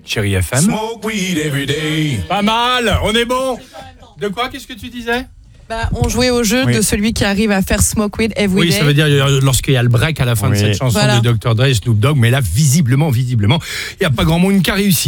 Chérie FM. Smoke weed every day. Pas mal, on est bon. De quoi, qu'est-ce que tu disais ? On jouait au jeu de celui qui arrive à faire Smoke Weed Every Day. Oui, ça veut dire lorsqu'il y a le break à la fin de cette chanson de Dr. Dre et Snoop Dogg, mais là, visiblement, il n'y a pas grand monde qui a réussi.